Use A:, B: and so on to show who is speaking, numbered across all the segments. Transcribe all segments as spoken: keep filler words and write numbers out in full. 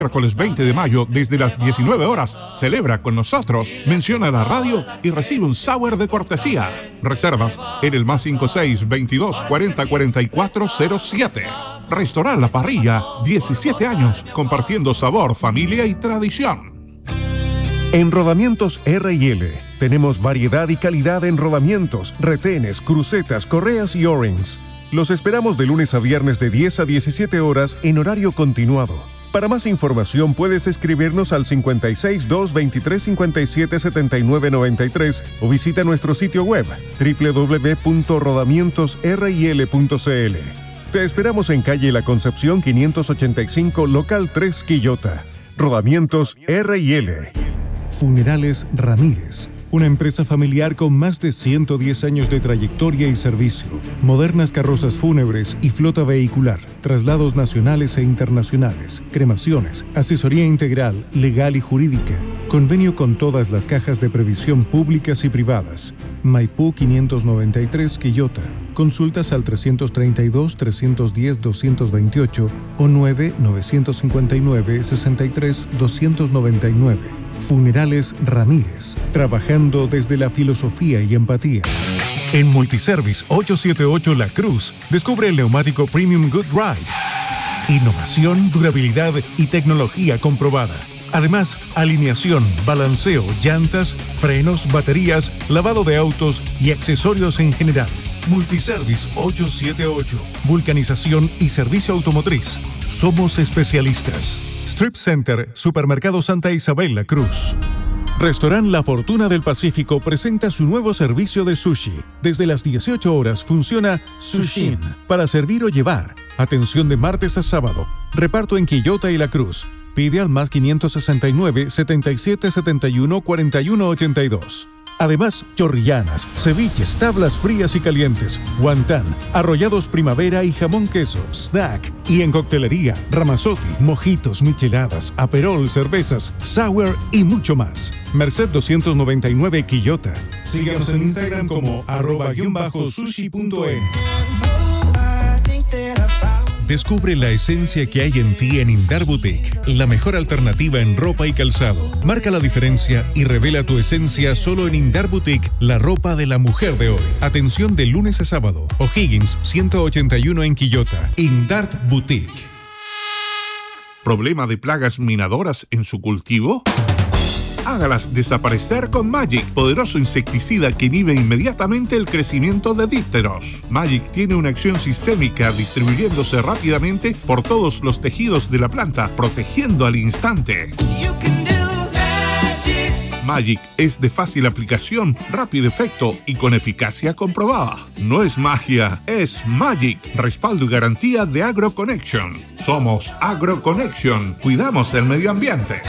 A: Miércoles veinte de mayo, desde las diecinueve horas, celebra con nosotros, menciona la radio y recibe un sour de cortesía. Reservas en el más cinco seis, veintidós, cuarenta, cuarenta y cuatro cero siete. Restaurant La Parrilla, diecisiete años, compartiendo sabor, familia y tradición.
B: En Rodamientos R y L tenemos variedad y calidad en rodamientos, retenes, crucetas, correas y O-rings. Los esperamos de lunes a viernes de diez a diecisiete horas en horario continuado. Para más información puedes escribirnos al cincuenta y seis, dos, veintitrés, cincuenta y siete, setenta y nueve, noventa y tres o visita nuestro sitio web doble u doble u doble u punto rodamientos r y l punto c l. Te esperamos en calle La Concepción quinientos ochenta y cinco, local tres, Quillota. Rodamientos R y L. Funerales Ramírez. Una empresa familiar con más de ciento diez años de trayectoria y servicio, modernas carrozas fúnebres y flota vehicular, traslados nacionales e internacionales, cremaciones, asesoría integral, legal y jurídica, convenio con todas las cajas de previsión públicas y privadas. Maipú quinientos noventa y tres, Quillota. Consultas al trescientos treinta y dos, trescientos diez, doscientos veintiocho o nueve nueve cinco nueve, sesenta y tres, doscientos noventa y nueve. Funerales Ramírez, trabajando desde la filosofía y empatía. En Multiservice ochocientos setenta y ocho La Cruz, descubre el neumático Premium Good Ride. Innovación, durabilidad y tecnología comprobada. Además, alineación, balanceo, llantas, frenos, baterías, lavado de autos y accesorios en general. Multiservice ochocientos setenta y ocho. Vulcanización y servicio automotriz. Somos especialistas. Strip Center, Supermercado Santa Isabel La Cruz. Restaurant La Fortuna del Pacífico presenta su nuevo servicio de sushi. Desde las dieciocho horas funciona Sushin para servir o llevar. Atención de martes a sábado. Reparto en Quillota y La Cruz. Pide al más quinientos sesenta y nueve, setenta y siete, setenta y uno, cuarenta y uno, ochenta y dos. Además, chorrillanas, ceviches, tablas frías y calientes, guantán, arrollados primavera y jamón queso, snack. Y en coctelería, ramazotti, mojitos, micheladas, aperol, cervezas, sour y mucho más. Merced doscientos noventa y nueve, Quillota. Síganos en Instagram como arroba guión bajo sushi punto e. Descubre la esencia que hay en ti en Indar Boutique, la mejor alternativa en ropa y calzado. Marca la diferencia y revela tu esencia solo en Indar Boutique, la ropa de la mujer de hoy. Atención de lunes a sábado. O'Higgins ciento ochenta y uno en Quillota. Indar Boutique.
A: ¿Problema de plagas minadoras en su cultivo? Hágalas desaparecer con Magic, poderoso insecticida que inhibe inmediatamente el crecimiento de dípteros. Magic tiene una acción sistémica distribuyéndose rápidamente por todos los tejidos de la planta, protegiendo al instante. Magic es de fácil aplicación, rápido efecto y con eficacia comprobada. No es magia, es Magic. Respaldo y garantía de AgroConnection. Somos AgroConnection. Cuidamos el medio ambiente.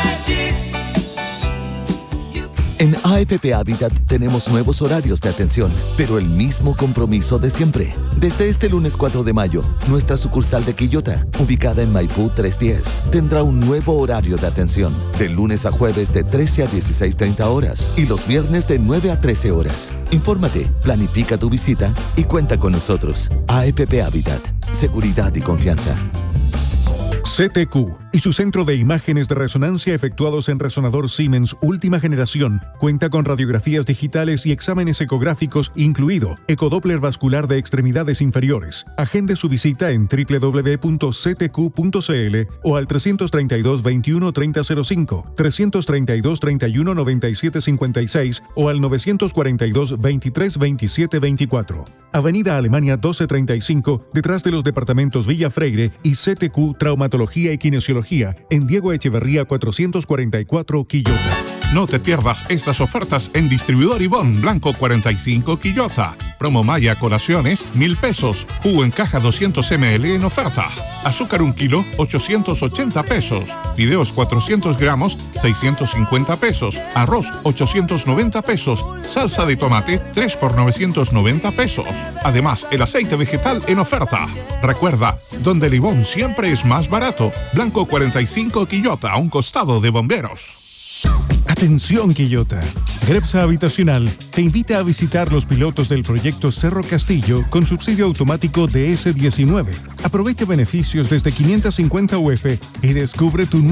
C: En A F P Habitat tenemos nuevos horarios de atención, pero el mismo compromiso de siempre. Desde este lunes cuatro de mayo, nuestra sucursal de Quillota, ubicada en Maipú trescientos diez, tendrá un nuevo horario de atención, de lunes a jueves de trece a dieciséis treinta horas y los viernes de nueve a trece horas. Infórmate, planifica tu visita y cuenta con nosotros. A F P Habitat, seguridad y confianza.
B: C T Q y su centro de imágenes de resonancia efectuados en resonador Siemens última generación cuenta con radiografías digitales y exámenes ecográficos, incluido ecodoppler vascular de extremidades inferiores. Agende su visita en doble u doble u doble u punto c t q punto c l o al trescientos treinta y dos, veintiuno, treinta cero cinco, trescientos treinta y dos, treinta y uno, noventa y siete cincuenta y seis o al novecientos cuarenta y dos, veintitrés, veintisiete veinticuatro. Avenida Alemania doce treinta y cinco, detrás de los departamentos Villa Freire y C T Q Traumatología y Kinesiología en Diego Echeverría cuatrocientos cuarenta y cuatro, Quillota.
A: No te pierdas estas ofertas en Distribuidor Ivonne, Blanco cuarenta y cinco, Quillota. Promo Maya Colaciones, mil pesos. Jugo en caja doscientos mililitros en oferta. Azúcar un kilo, ochocientos ochenta pesos. Fideos cuatrocientos gramos, seiscientos cincuenta pesos. Arroz, ochocientos noventa pesos. Salsa de tomate, tres por novecientos noventa pesos. Además, el aceite vegetal en oferta. Recuerda, donde el Ivonne siempre es más barato. Blanco cuarenta y cinco, Quillota, a un costado de Bomberos.
B: Atención, Quillota. Grepsa Habitacional te invita a visitar los pilotos del proyecto Cerro Castillo con subsidio automático de ese diecinueve. Aprovecha beneficios desde quinientos cincuenta U F y descubre tu